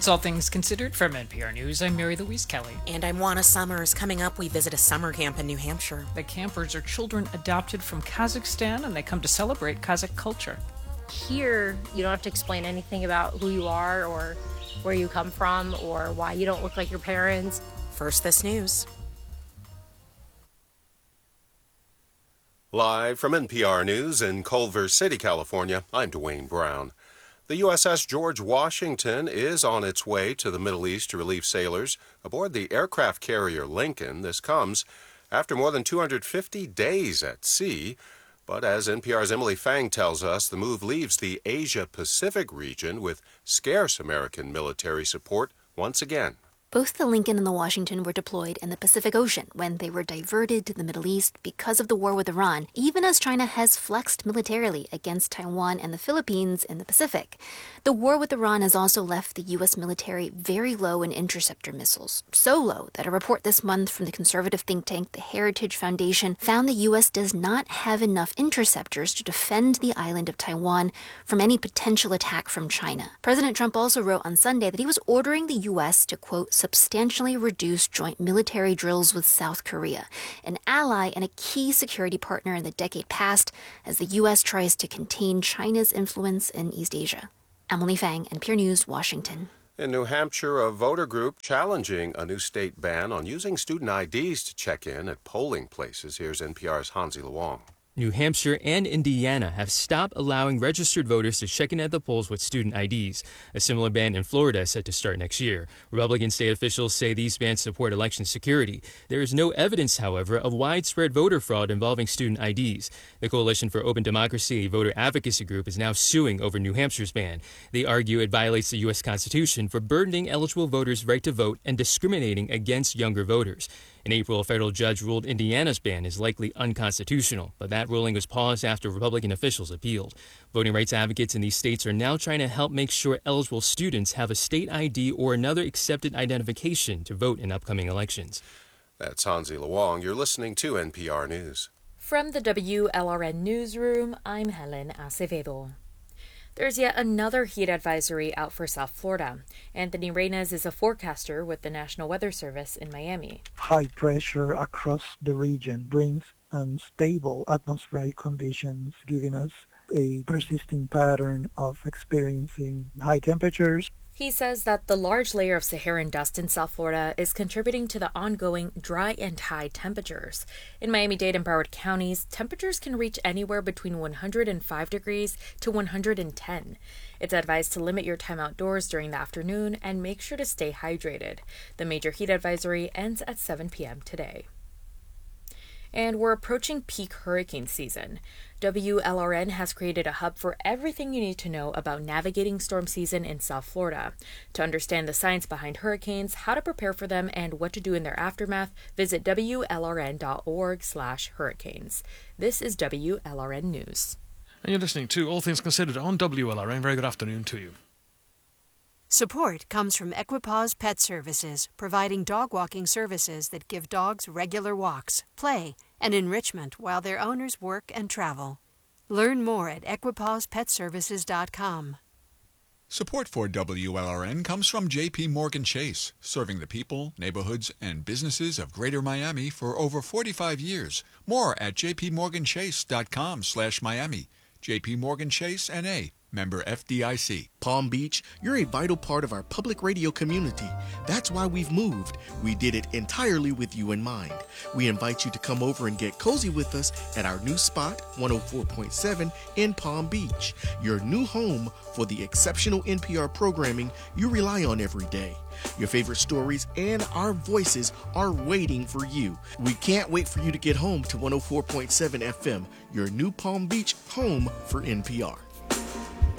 It's All Things Considered from NPR News. I'm Mary Louise Kelly. And I'm Juana Summers. Coming up, we visit a summer camp in New Hampshire. The campers are children adopted from Kazakhstan, and they come to celebrate Kazakh culture. Here, you don't have to explain anything about who you are or where you come from or why you don't look like your parents. First, this news. Live from NPR News in Culver City, California, I'm Dwayne Brown. The USS George Washington is on its way to the Middle East to relieve sailors aboard the aircraft carrier Lincoln. This comes after more than 250 days at sea. But as NPR's Emily Fang tells us, the move leaves the Asia-Pacific region with scarce American military support once again. Both the Lincoln and the Washington were deployed in the Pacific Ocean when they were diverted to the Middle East because of the war with Iran, even as China has flexed militarily against Taiwan and the Philippines in the Pacific. The war with Iran has also left the U.S. military very low in interceptor missiles, so low that a report this month from the conservative think tank, the Heritage Foundation, found the U.S. does not have enough interceptors to defend the island of Taiwan from any potential attack from China. President Trump also wrote on Sunday that he was ordering the U.S. to, quote, substantially reduce joint military drills with South Korea, an ally and a key security partner in the decade past as the U.S. tries to contain China's influence in East Asia. Emily Fang, NPR News, Washington. In New Hampshire, a voter group challenging a new state ban on using student IDs to check in at polling places. Here's NPR's Hansi Luong. New Hampshire and Indiana have stopped allowing registered voters to check in at the polls with student IDs. A similar ban in Florida is set to start next year. Republican state officials say these bans support election security. There is no evidence, however, of widespread voter fraud involving student IDs. The Coalition for Open Democracy, a voter advocacy group, is now suing over New Hampshire's ban. They argue it violates the U.S. Constitution for burdening eligible voters' right to vote and discriminating against younger voters. In April, a federal judge ruled Indiana's ban is likely unconstitutional, but that ruling was paused after Republican officials appealed. Voting rights advocates in these states are now trying to help make sure eligible students have a state ID or another accepted identification to vote in upcoming elections. That's Hansi Luong. You're listening to NPR News. From the WLRN Newsroom, I'm Helen Acevedo. There's yet another heat advisory out for South Florida. Anthony Reyes is a forecaster with the National Weather Service in Miami. High pressure across the region brings unstable atmospheric conditions, giving us a persisting pattern of experiencing high temperatures. He says that the large layer of Saharan dust in South Florida is contributing to the ongoing dry and high temperatures. In Miami-Dade and Broward counties, temperatures can reach anywhere between 105 degrees to 110. It's advised to limit your time outdoors during the afternoon and make sure to stay hydrated. The major heat advisory ends at 7 p.m. today. And we're approaching peak hurricane season. WLRN has created a hub for everything you need to know about navigating storm season in South Florida. To understand the science behind hurricanes, how to prepare for them, and what to do in their aftermath, visit WLRN.org/hurricanes. This is WLRN News. And you're listening to All Things Considered on WLRN. Very good afternoon to you. Support comes from Equipause Pet Services, providing dog walking services that give dogs regular walks, play, and enrichment while their owners work and travel. Learn more at equipausepetservices.com. Support for WLRN comes from J.P. Morgan Chase, serving the people, neighborhoods, and businesses of Greater Miami for over 45 years. More at jpmorganchase.com/Miami. J.P. Morgan Chase, N.A., member FDIC. Palm Beach, you're a vital part of our public radio community. That's why we've moved. We did it entirely with you in mind. We invite you to come over and get cozy with us at our new spot, 104.7 in Palm Beach, your new home for the exceptional NPR programming you rely on every day. Your favorite stories and our voices are waiting for you. We can't wait for you to get home to 104.7 FM, your new Palm Beach home for NPR.